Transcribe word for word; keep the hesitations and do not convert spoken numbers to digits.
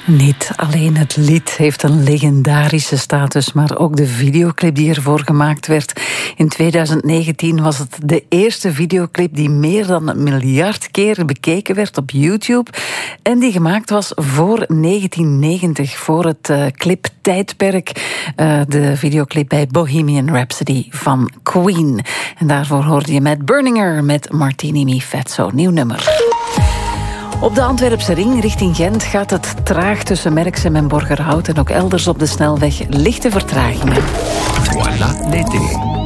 Niet alleen het lied heeft een legendarische status, maar ook de videoclip die ervoor gemaakt werd. In twintig negentien was het de eerste videoclip die meer dan een miljard keer bekeken werd op YouTube. En die gemaakt was voor negentien negentig, voor het uh, cliptijdperk. Uh, de videoclip bij Bohemian Rhapsody van Queen. En daarvoor hoorde je Matt Berninger met Martini Mi Fezzo, nieuw nummer. Op de Antwerpse ring richting Gent gaat het traag tussen Merksem en Borgerhout en ook elders op de snelweg lichte vertragingen. Voilà l'été.